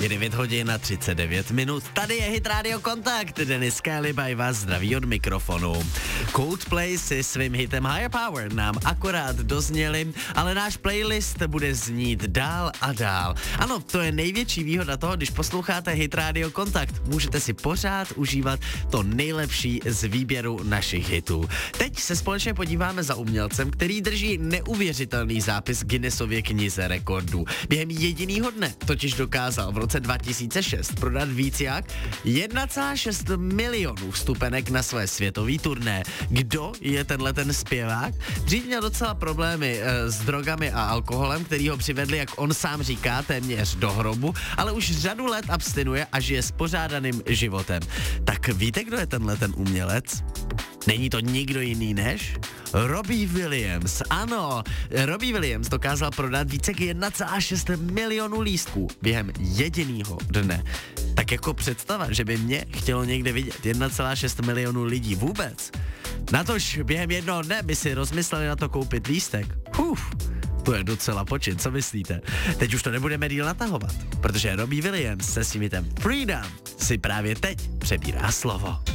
Je 9 hodin a 39 minut. Tady je Hit Radio Kontakt. Denis Kelly vás zdraví od mikrofonu. Coldplay si svým hitem Higher Power nám akorát dozněli, ale náš playlist bude znít dál a dál. Ano, to je největší výhoda toho, když posloucháte Hit Radio Kontakt. Můžete si pořád užívat to nejlepší z výběru našich hitů. Teď se společně podíváme za umělcem, který drží neuvěřitelný zápis Guinnessově knize rekordů. Během jedinýho dne totiž dokázal v roce 2006 prodat víc jak 1,6 milionů vstupenek na své světový turné. Kdo je ten zpěvák? Dřív měl docela problémy s drogami a alkoholem, který ho přivedli, jak on sám říká, téměř do hrobu, ale už řadu let abstinuje a žije spořádaným životem. Tak víte, kdo je ten umělec? Není to nikdo jiný než Robbie Williams. Ano, Robbie Williams dokázal prodat více jak 1,6 milionů lístků během jedinýho dne. Tak jako představa, že by mě chtělo někde vidět 1,6 milionů lidí vůbec. Natož během jednoho dne by si rozmysleli na to koupit lístek. To je docela počin, co myslíte? Teď už to nebudeme díl natahovat, protože Robbie Williams se svým hitem Freedom si právě teď přebírá slovo.